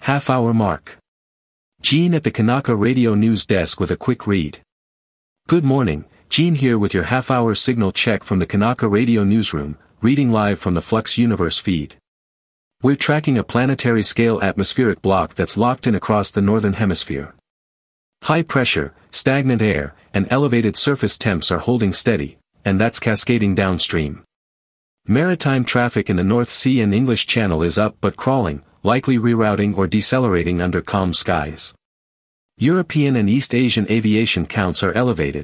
Half-hour mark. Gene at the Kanaka Radio News Desk with a quick read. Good morning, Gene here with your half-hour signal check from the Kanaka Radio Newsroom, reading live from the Flux Universe feed. We're tracking a planetary-scale atmospheric block that's locked in across the northern hemisphere. High pressure, stagnant air, and elevated surface temps are holding steady, and that's cascading downstream. Maritime traffic in the North Sea and English Channel is up but crawling, likely rerouting or decelerating under calm skies. European and East Asian aviation counts are elevated,